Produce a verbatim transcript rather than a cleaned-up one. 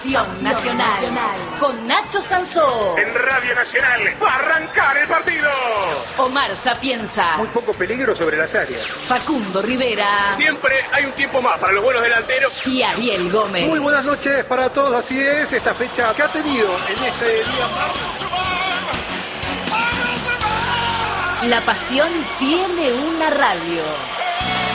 Nacional, Nacional, con Nacho Sansó. En Radio Nacional va a arrancar el partido. Omar Sapienza. Muy poco peligro sobre las áreas. Facundo Rivera. Siempre hay un tiempo más para los buenos delanteros. Y Ariel Gómez. Muy buenas noches para todos, así es, esta fecha que ha tenido en este día. La pasión tiene una radio.